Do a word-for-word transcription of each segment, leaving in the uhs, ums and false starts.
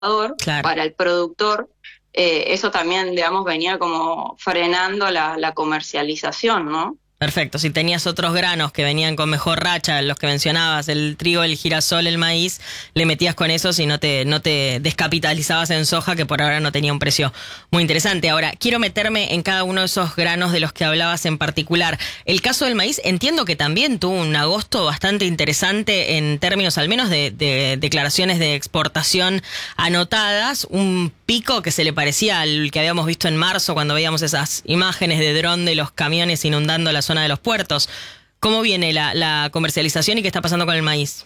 Claro. para el productor, eh, eso también, digamos, venía como frenando la, la comercialización, ¿no? Perfecto, si tenías otros granos que venían con mejor racha, los que mencionabas, el trigo, el girasol, el maíz, le metías con esos y no te, no te descapitalizabas en soja, que por ahora no tenía un precio muy interesante. Ahora, quiero meterme en cada uno de esos granos de los que hablabas en particular. El caso del maíz, entiendo que también tuvo un agosto bastante interesante en términos al menos de, de declaraciones de exportación anotadas, un pico que se le parecía al que habíamos visto en marzo cuando veíamos esas imágenes de dron de los camiones inundando la zona de los puertos. ¿Cómo viene la, la comercialización y qué está pasando con el maíz?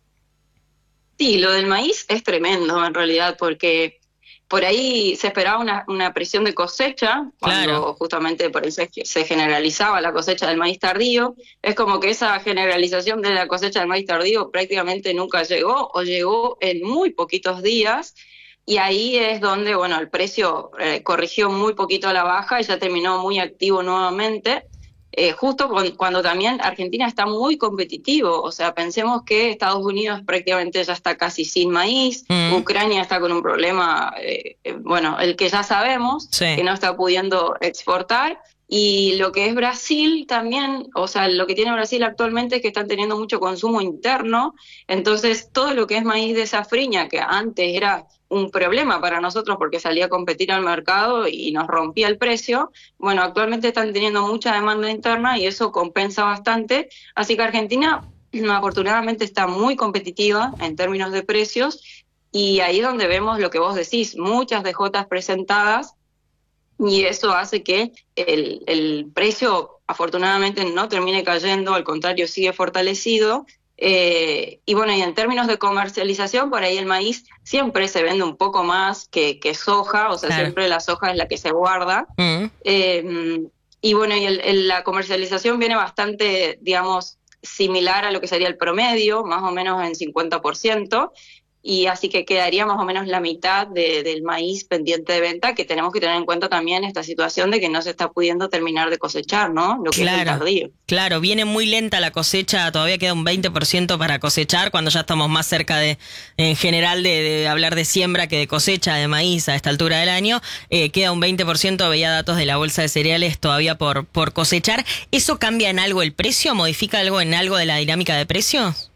Sí, lo del maíz es tremendo en realidad, porque por ahí se esperaba una, una presión de cosecha, Claro. cuando justamente por eso es que se generalizaba la cosecha del maíz tardío. Es como que esa generalización de la cosecha del maíz tardío prácticamente nunca llegó o llegó en muy poquitos días. Y ahí es donde, bueno, el precio eh, corrigió muy poquito a la baja y ya terminó muy activo nuevamente. Eh, justo con- cuando también Argentina está muy competitivo, o sea, pensemos que Estados Unidos prácticamente ya está casi sin maíz, Mm, Ucrania está con un problema, eh, eh, bueno, el que ya sabemos, que sí, no está pudiendo exportar, y lo que es Brasil también, o sea, lo que tiene Brasil actualmente es que están teniendo mucho consumo interno, entonces todo lo que es maíz de safriña, que antes era un problema para nosotros porque salía a competir al mercado y nos rompía el precio, bueno, actualmente están teniendo mucha demanda interna y eso compensa bastante, así que Argentina afortunadamente está muy competitiva en términos de precios y ahí es donde vemos lo que vos decís, muchas D J presentadas y eso hace que el, el precio afortunadamente no termine cayendo, al contrario sigue fortalecido. Eh, y bueno, y en términos de comercialización, por ahí el maíz siempre se vende un poco más que, que soja, o sea, claro. siempre la soja es la que se guarda. Mm. Eh, y bueno, y el, el- la comercialización viene bastante, digamos, similar a lo que sería el promedio, más o menos en cincuenta por ciento, y así que quedaría más o menos la mitad de, del maíz pendiente de venta, que tenemos que tener en cuenta también esta situación de que no se está pudiendo terminar de cosechar, ¿no? Lo que es el Claro, tardío. claro, viene muy lenta la cosecha, todavía queda un veinte por ciento para cosechar, cuando ya estamos más cerca de, en general, de, de hablar de siembra que de cosecha de maíz a esta altura del año. Eh, queda un veinte por ciento, veía datos de la bolsa de cereales todavía por, por cosechar. ¿Eso cambia en algo el precio? ¿Modifica algo en algo de la dinámica de precios?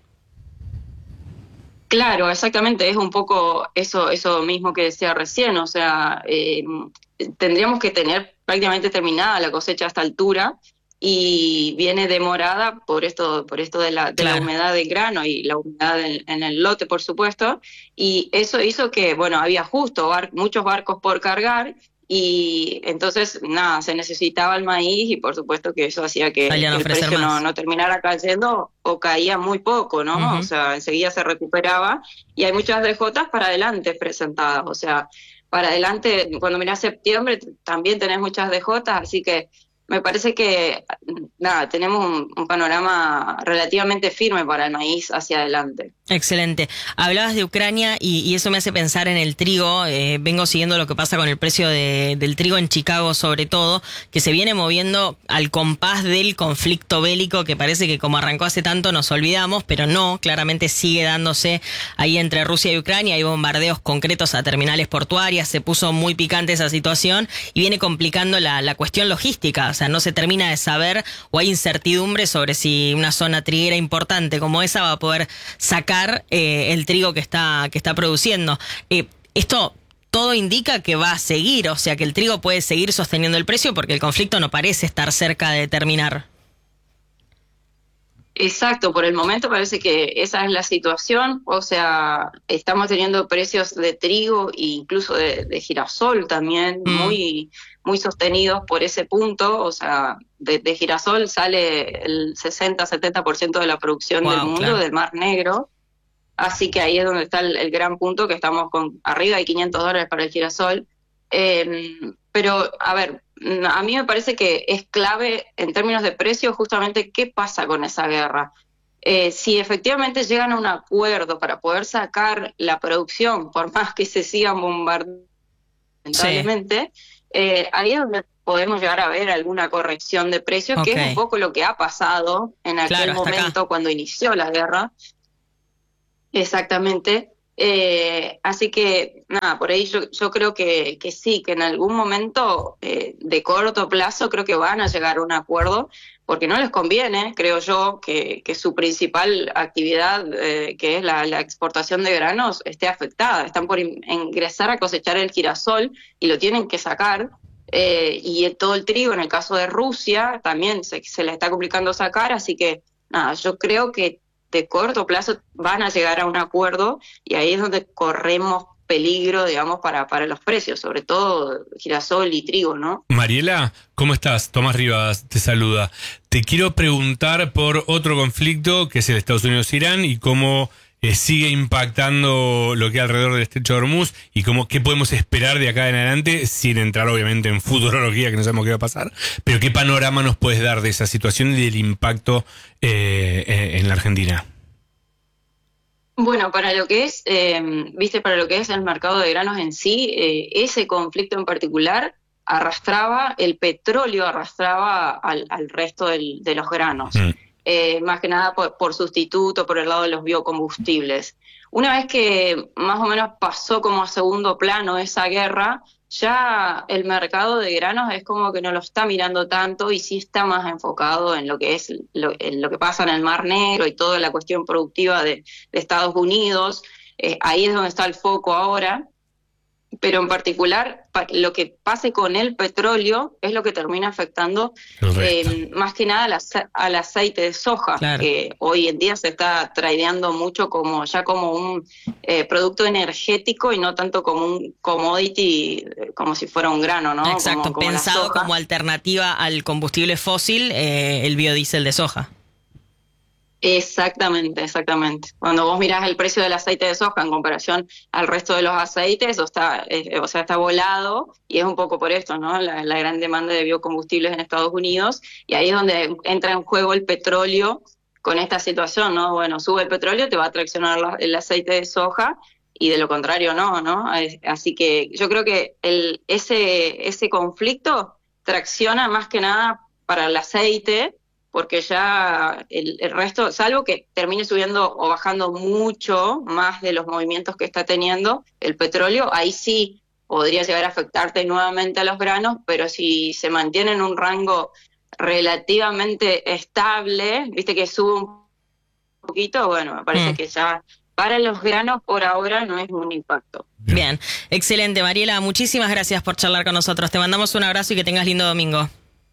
Claro, exactamente, es un poco eso, eso mismo que decía recién, o sea, eh, tendríamos que tener prácticamente terminada la cosecha a esta altura y viene demorada por esto, por esto de la, de la Claro. humedad del grano y la humedad en, en el lote, por supuesto, y eso hizo que, bueno, había justo bar- muchos barcos por cargar y entonces, nada, se necesitaba el maíz y por supuesto que eso hacía que, Salían a que el ofrecer precio no, más. no terminara cayendo o caía muy poco, ¿no? O Ujú. sea, enseguida se recuperaba y hay muchas D J para adelante presentadas, o sea, para adelante, cuando mirás septiembre t- también tenés muchas D J, así que me parece que, nada, tenemos un, un panorama relativamente firme para el maíz hacia adelante. Excelente. Hablabas de Ucrania y, y eso me hace pensar en el trigo. Eh, vengo siguiendo lo que pasa con el precio de, del trigo en Chicago, sobre todo, que se viene moviendo al compás del conflicto bélico, que parece que como arrancó hace tanto nos olvidamos, pero no, claramente sigue dándose ahí entre Rusia y Ucrania. Hay bombardeos concretos a terminales portuarias, se puso muy picante esa situación y viene complicando la, la cuestión logística. O sea, no se termina de saber o hay incertidumbre sobre si una zona triguera importante como esa va a poder sacar eh, el trigo que está, que está produciendo. Eh, esto todo indica que va a seguir, o sea que el trigo puede seguir sosteniendo el precio porque el conflicto no parece estar cerca de terminar. Exacto, por el momento parece que esa es la situación, o sea, estamos teniendo precios de trigo e incluso de, de girasol también Mm, muy, muy sostenidos por ese punto, o sea, de, de girasol sale el sesenta-setenta por ciento de la producción del wow, mundo claro. del Mar Negro, así que ahí es donde está el, el gran punto, que estamos con arriba de quinientos dólares para el girasol. Eh, pero, a ver, mm, a mí me parece que es clave en términos de precio justamente qué pasa con esa guerra. Eh, si efectivamente llegan a un acuerdo para poder sacar la producción, por más que se sigan bombardeando, Sí, lamentablemente, eh, ahí es donde podemos llegar a ver alguna corrección de precios, que ok. es un poco lo que ha pasado en aquel Claro, hasta acá. momento cuando inició la guerra. Exactamente. Eh, así que, nada, por ahí yo, yo creo que, que sí, que en algún momento eh, de corto plazo creo que van a llegar a un acuerdo, porque no les conviene, creo yo, que, que su principal actividad, eh, que es la, la exportación de granos, esté afectada. Están por in- ingresar a cosechar el girasol y lo tienen que sacar. Eh, y el- todo el trigo, en el caso de Rusia, también se, se le está complicando sacar, así que, nada, yo creo que de corto plazo van a llegar a un acuerdo y ahí es donde corremos peligro, digamos, para, para los precios, sobre todo girasol y trigo, ¿no? Mariela, ¿cómo estás? Tomás Rivas te saluda. Te quiero preguntar por otro conflicto que es el Estados Unidos-Irán y cómo eh, sigue impactando lo que hay alrededor del Estrecho de Hormuz y cómo, qué podemos esperar de acá en adelante, sin entrar obviamente en futurología, que no sabemos qué va a pasar, pero qué panorama nos puedes dar de esa situación y del impacto eh, eh, en la Argentina. Bueno, para lo que es, eh, viste, para lo que es el mercado de granos en sí, eh, ese conflicto en particular arrastraba, el petróleo arrastraba al, al resto del- de los granos, Mm. eh, más que nada por, por sustituto, por el lado de los biocombustibles. Una vez que más o menos pasó como a segundo plano esa guerra, ya el mercado de granos es como que no lo está mirando tanto y sí está más enfocado en lo que es lo, en lo que pasa en el Mar Negro y toda la cuestión productiva de, de Estados Unidos. Eh, ahí es donde está el foco ahora. Pero en particular, pa- lo que pase con el petróleo es lo que termina afectando El resto. eh, más que nada al, ace- al aceite de soja, Claro. que hoy en día se está tradeando mucho como ya como un eh, producto energético y no tanto como un commodity, eh, como si fuera un grano, ¿no? Exacto, como, como la pensado soja. como alternativa al combustible fósil, eh, el biodiesel de soja. Exactamente, exactamente. Cuando vos mirás el precio del aceite de soja en comparación al resto de los aceites, o está, eh, o sea, está volado y es un poco por esto, ¿no? La, la gran demanda de biocombustibles en Estados Unidos y ahí es donde entra en juego el petróleo con esta situación, ¿no? Bueno, sube el petróleo, te va a traccionar la- el aceite de soja y de lo contrario no, ¿no? Es- Así que yo creo que el, ese, ese conflicto tracciona más que nada para el aceite porque ya el, el resto, salvo que termine subiendo o bajando mucho más de los movimientos que está teniendo el petróleo, ahí sí podría llegar a afectarte nuevamente a los granos, pero si se mantiene en un rango relativamente estable, viste que sube un poquito, bueno, me parece Mm. que ya para los granos por ahora no es un impacto. Bien. Bien, excelente, Mariela, muchísimas gracias por charlar con nosotros. Te mandamos un abrazo y que tengas lindo domingo.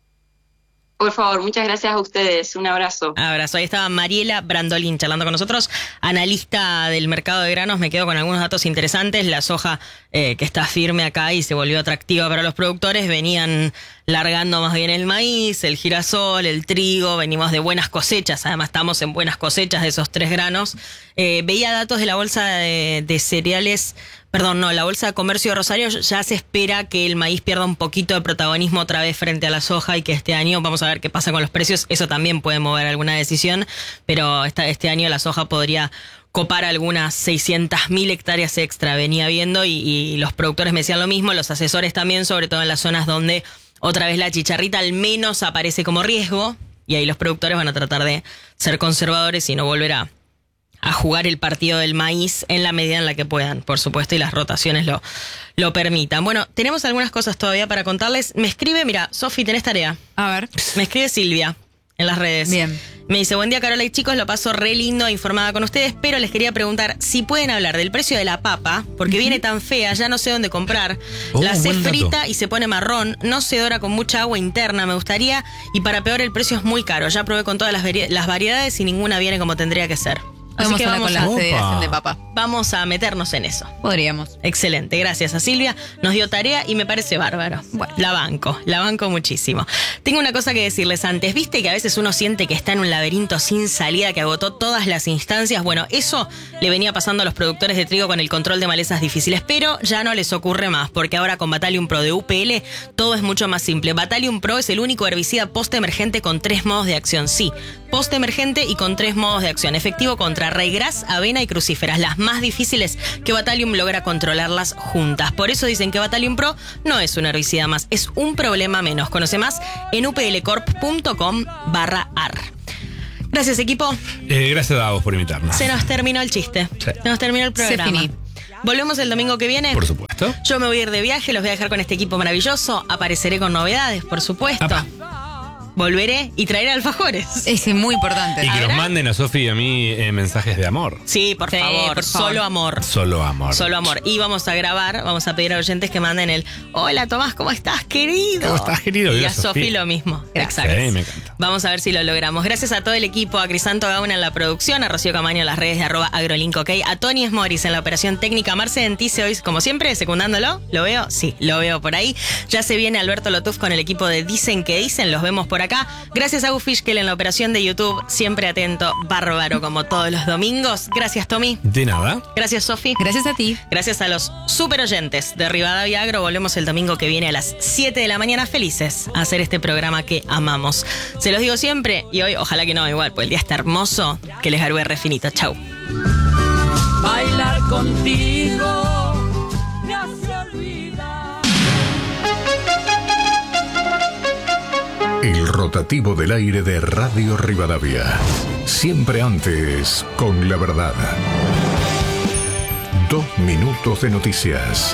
Por favor, muchas gracias a ustedes, un abrazo. Abrazo. Ahí estaba Mariela Brandolin charlando con nosotros, analista del mercado de granos. Me quedo con algunos datos interesantes. La soja, eh, que está firme acá y se volvió atractiva para los productores, venían largando más bien el maíz, el girasol, el trigo. Venimos de buenas cosechas, además estamos en buenas cosechas de esos tres granos. Eh, veía datos de la bolsa de, de cereales. Perdón, no, la Bolsa de Comercio de Rosario ya se espera que el maíz pierda un poquito de protagonismo otra vez frente a la soja y que este año, vamos a ver qué pasa con los precios, eso también puede mover alguna decisión, pero esta, este año la soja podría copar algunas seiscientas mil hectáreas extra, venía viendo, y, y los productores me decían lo mismo, los asesores también, sobre todo en las zonas donde otra vez la chicharrita al menos aparece como riesgo, y ahí los productores van a tratar de ser conservadores y no volver a a jugar el partido del maíz en la medida en la que puedan, por supuesto, y las rotaciones lo, lo permitan. Bueno, tenemos algunas cosas todavía para contarles. Me escribe, mira, Sofi, tenés tarea. A ver. Me escribe Silvia en las redes. Bien. Me dice, buen día, Carola y chicos, lo paso re lindo informada con ustedes, pero les quería preguntar si pueden hablar del precio de la papa, porque viene tan fea, ya no sé dónde comprar. Oh, la sé buen dato. frita y se pone marrón, no se dora con mucha agua interna, me gustaría, y para peor el precio es muy caro. Ya probé con todas las, vari- las variedades y ninguna viene como tendría que ser. Así Vamos que a vamos con la a, Opa. federación de papa. vamos a meternos en eso. Podríamos. Excelente, gracias a Silvia. Nos dio tarea y me parece bárbaro. Bueno. La banco, la banco muchísimo. Tengo una cosa que decirles antes. ¿Viste que a veces uno siente que está en un laberinto sin salida, que agotó todas las instancias? Bueno, eso le venía pasando a los productores de trigo con el control de malezas difíciles, pero ya no les ocurre más, porque ahora con Battalium Pro de U P L todo es mucho más simple. Battalium Pro es el único herbicida post-emergente con tres modos de acción. Sí, post-emergente y con tres modos de acción. Efectivo contra raigras, avena y crucíferas, las más difíciles, que Battalium logra controlarlas juntas. Por eso dicen que Battalium Pro no es un herbicida más, es un problema menos. Conoce más en uplcorp punto com barra ar. Gracias, equipo. Eh, gracias a vos por invitarnos. Se nos terminó el chiste. Sí. Se nos terminó el programa. Se finí. Volvemos el domingo que viene. Por supuesto. Yo me voy a ir de viaje, los voy a dejar con este equipo maravilloso. Apareceré con novedades, por supuesto. Apa. Volveré y traeré alfajores. Es muy importante. Y que nos ¿Habrá? manden a Sofi y a mí eh, mensajes de amor. Sí, por, Sí, favor, por favor. solo amor. Solo amor. Solo amor. Y vamos a grabar, vamos a pedir a oyentes que manden el Hola Tomás, ¿cómo estás, querido? ¿Cómo estás, querido? Y Y a a Sofi Sofía. lo mismo. Gracias. Exacto. Sí, me encanta. Vamos a ver si lo logramos. Gracias a todo el equipo, a Crisanto Gauna en la producción, a Rocío Camaño en las redes de arroba agrolinkok, a Tony Esmoris en la operación técnica, Marce Dentice hoy, como siempre, secundándolo. ¿Lo veo? Sí, lo veo por ahí. Ya se viene Alberto Lotuf con el equipo de Dicen que Dicen, los vemos por acá. Gracias a Gufishkel en la operación de YouTube, siempre atento, bárbaro como todos los domingos. Gracias, Tommy. De nada. Gracias, Sofi. Gracias a ti. Gracias a los super oyentes de Rivadavia Agro. Volvemos el domingo que viene a las siete de la mañana felices a hacer este programa que amamos. Se los digo siempre y hoy ojalá que no, igual, pues el día está hermoso. Que les garúe re finito. Chau. Bailar contigo me hace olvidar. El rotativo del aire de Radio Rivadavia. Siempre antes con la verdad. Dos minutos de noticias.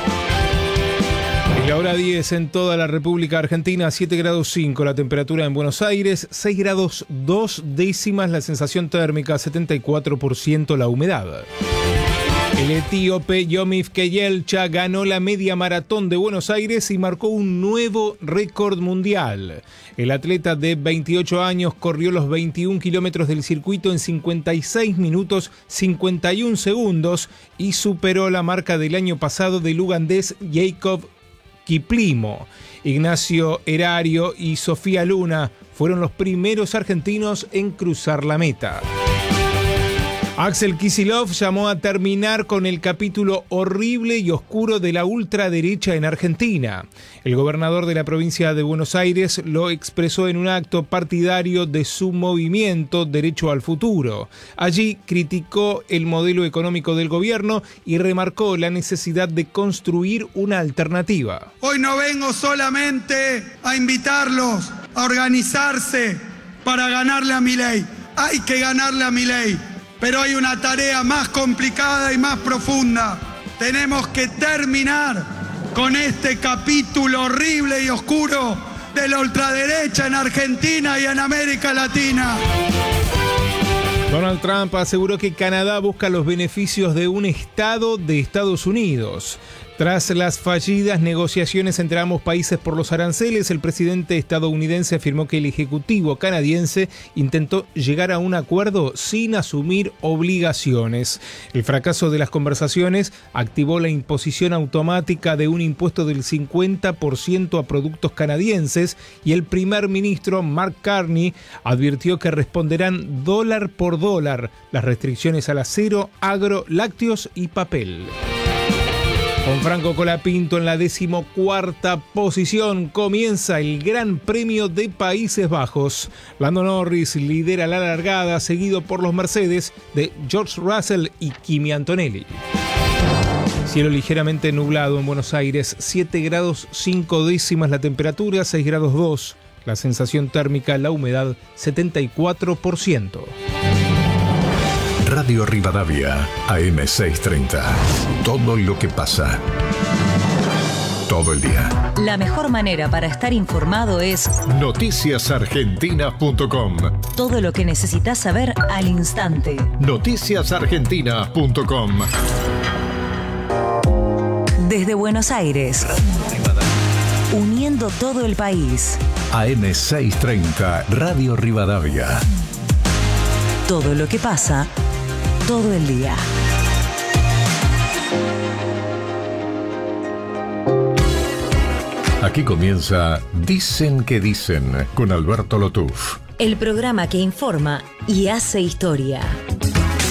Es la hora diez en toda la República Argentina, siete grados cinco la temperatura en Buenos Aires, seis grados dos décimas la sensación térmica, setenta y cuatro por ciento la humedad. El etíope Yomif Keyelcha ganó la media maratón de Buenos Aires y marcó un nuevo récord mundial. El atleta de veintiocho años corrió los veintiún kilómetros del circuito en cincuenta y seis minutos cincuenta y un segundos y superó la marca del año pasado del ugandés Jacob Kiplimo. Ignacio Erario y Sofía Luna fueron los primeros argentinos en cruzar la meta. Axel Kicillof llamó a terminar con el capítulo horrible y oscuro de la ultraderecha en Argentina. El gobernador de la provincia de Buenos Aires lo expresó en un acto partidario de su movimiento Derecho al Futuro. Allí criticó el modelo económico del gobierno y remarcó la necesidad de construir una alternativa. Hoy no vengo solamente a invitarlos a organizarse para ganarle a Milei. Hay que ganarle a Milei. Pero hay una tarea más complicada y más profunda. Tenemos que terminar con este capítulo horrible y oscuro de la ultraderecha en Argentina y en América Latina. Donald Trump aseguró que Canadá busca los beneficios de un Estado de Estados Unidos. Tras las fallidas negociaciones entre ambos países por los aranceles, el presidente estadounidense afirmó que el ejecutivo canadiense intentó llegar a un acuerdo sin asumir obligaciones. El fracaso de las conversaciones activó la imposición automática de un impuesto del cincuenta por ciento a productos canadienses y el primer ministro Mark Carney advirtió que responderán dólar por dólar las restricciones al acero, agro, lácteos y papel. Con Franco Colapinto en la decimocuarta posición comienza el Gran Premio de Países Bajos. Lando Norris lidera la largada, seguido por los Mercedes de George Russell y Kimi Antonelli. Cielo ligeramente nublado en Buenos Aires, siete grados cinco décimas la temperatura, seis grados dos la sensación térmica, la humedad setenta y cuatro por ciento. Radio Rivadavia, A M seiscientos treinta. Todo lo que pasa. Todo el día. La mejor manera para estar informado es noticias argentinas punto com. todo lo que necesitas saber al instante. noticias argentinas punto com. Desde Buenos Aires. Uniendo todo el país. A M seiscientos treinta, Radio Rivadavia. Todo lo que pasa, todo el día. Aquí comienza Dicen que Dicen con Alberto Lotuf. El programa que informa y hace historia.